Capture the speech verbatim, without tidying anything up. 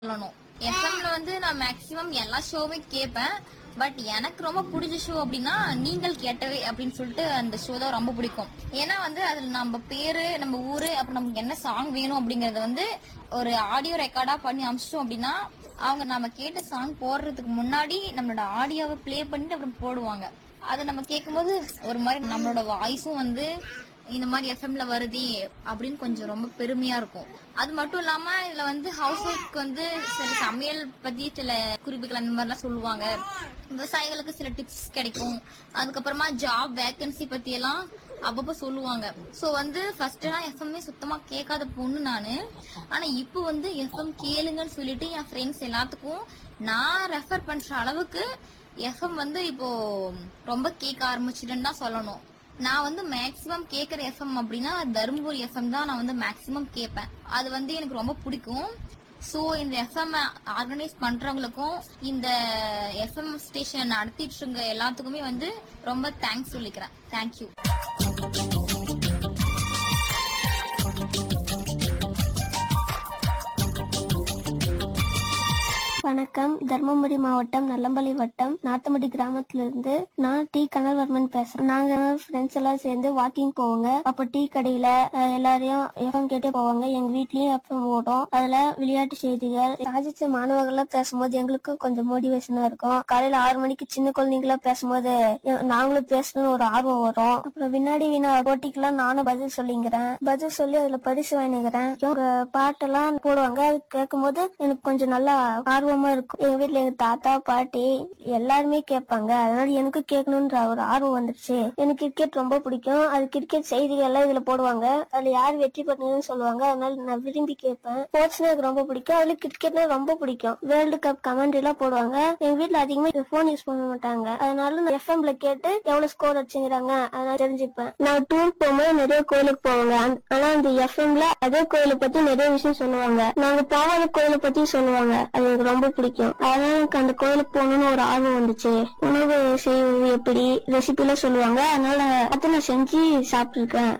சொல்லணும். எஃப்எம்ல வந்து நான் மேக்ஸிமம் எல்லா ஷோவுமே கேட்பேன். பட் எனக்கு ரொம்ப பிடிச்ச ஷோ அப்படின்னா நீங்கள் கேட்டவை அப்படின்னு சொல்லிட்டு அந்த ஷோ தான் ரொம்ப பிடிக்கும். ஏன்னா வந்து அதுல நம்ம பேரு, நம்ம ஊரு, அப்புறம் நமக்கு என்ன சாங் வேணும் அப்படிங்கறத வந்து ஒரு ஆடியோ ரெக்கார்டா பண்ணி அமிச்சிட்டோம் அப்படின்னா அவங்க நம்ம கேட்ட சாங் போடுறதுக்கு முன்னாடி நம்மளோட ஆடியோவை பிளே பண்ணிட்டு அப்புறம் போடுவாங்க. அதை நம்ம கேட்கும்போது ஒரு மாதிரி நம்மளோட வாய்ஸும் வந்து இந்த மாதிரி எஃப்எம்ல வருதே அப்படின்னு கொஞ்சம் ரொம்ப பெருமையா இருக்கும். அது மட்டும் இல்லாம இதுல வந்து ஹவுஸ் ஒய்ஃப்க்கு வந்து சில சமையல் பத்தி சில குறிப்புகள் அந்த மாதிரி எல்லாம் சொல்லுவாங்க. விவசாயிகளுக்கு சில டிப்ஸ் கிடைக்கும். அதுக்கப்புறமா ஜாப் வேகன்சி பத்தி எல்லாம் அப்பப்ப சொல்லுவாங்க. சோ வந்து ஃபர்ஸ்ட் எல்லாம் எஃப்எம்மே சுத்தமா கேட்காத பொண்ணு நானு. ஆனா இப்போ வந்து எஃப்எம் கேளுங்கன்னு சொல்லிட்டு என் ஃப்ரெண்ட்ஸ் எல்லாத்துக்கும் நான் ரெஃபர் பண்ற அளவுக்கு எஃப்எம் வந்து இப்போ ரொம்ப கேட்க ஆரம்பிச்சிட்டேன்னு தான் சொல்லணும். நான் வந்து மேக்சிமம் கேட்கற எஃப்எம் அப்படின்னா தருமபுரி எஃப்எம் தான் நான் வந்து மேக்சிமம் கேட்பேன். அது வந்து எனக்கு ரொம்ப பிடிக்கும். சோ இந்த எஃப்எம் ஆர்கனைஸ் பண்றவங்களுக்கும் இந்த எஃப்எம் ஸ்டேஷன் நடத்திட்டு இருக்க எல்லாத்துக்குமே வந்து ரொம்ப தேங்க்ஸ் சொல்லிக்கிறேன். தேங்க்யூ. வணக்கம். தர்மபுரி மாவட்டம் நல்லம்பள்ளி வட்டம் நாத்தமடி கிராமத்திலிருந்து நான் டி கனல்வர்மன் பேசுறேன். நாங்க ஃப்ரெண்ட்ஸ் எல்லாம் சேர்ந்து வாக்கிங் போவோங்க. அப்ப டீ கடையில எல்லாரையும் எஃப்எம் கேட்டே போவாங்க. எங்க வீட்லயும் எஃப்எம் ஓடும். அதுல விளையாட்டு செய்திகள் சாதிச்ச மாணவர்கள் பேசும்போது எங்களுக்கும் கொஞ்சம் மோட்டிவேஷனா இருக்கும். காலையில ஆறு மணிக்கு சின்ன குழந்தைங்களா பேசும்போது நாங்களும் பேசணும்னு ஒரு ஆர்வம் வரும். அப்புறம் வினாடி வினா போட்டிக்கெல்லாம் நானும் பதில் சொல்லிங்கிறேன். பதில் சொல்லி அதுல பரிசு வாங்கிக்கிறேன். ஒரு பாட்டெல்லாம் போடுவாங்க. அது கேட்கும் போது எனக்கு கொஞ்சம் நல்லா ஆர்வம் இருக்கும். எங்க வீட்டுல எங்க தாத்தா பாட்டி எல்லாருமே கேட்பாங்க. அதனால எனக்கு கேட்கணும்ன்ற ஒரு ஆர்வம் வந்துருச்சு. எனக்கு கிரிக்கெட் ரொம்ப பிடிக்கும். அது கிரிக்கெட் செய்திகள் எல்லாம் இதுல போடுவாங்க. அதுல யார் வெற்றி பெற்றதுன்னு சொல்லுவாங்க. அதனால நான் விரும்பி கேட்பேன். ஸ்போர்ட்ஸ்னா எனக்கு ரொம்ப பிடிக்கும். அதுல கிரிக்கெட்னா ரொம்ப பிடிக்கும். வேர்ல்டு கப் கமெண்ட் எல்லாம் போடுவாங்க. எங்க வீட்டுல அதிகமா போன் யூஸ் பண்ண மாட்டாங்க. அதனால நான் எஃப்எம்ல கேட்டு எவ்வளவு ஸ்கோர் அடிச்சுங்கிறாங்க அதனால தெரிஞ்சுப்பேன். நான் டூர் போகும்போது நிறைய கோயிலுக்கு போவாங்க. ஆனா அந்த எஃப்எம்ல அதே கோயிலை பத்தி நிறைய விஷயம் சொல்லுவாங்க. நாங்க போகாத கோயிலை பத்தி சொல்லுவாங்க. அது எனக்கு ரொம்ப பிடிக்கும். அதனால எனக்கு அந்த கோயிலுக்கு போகணும்னு ஒரு ஆர்வம் வந்துச்சு. உணவு செய்வது எப்படி ரெசிபி எல்லாம் சொல்லுவாங்க. அதனால அதை நான் செஞ்சு சாப்பிட்டு இருக்கேன்.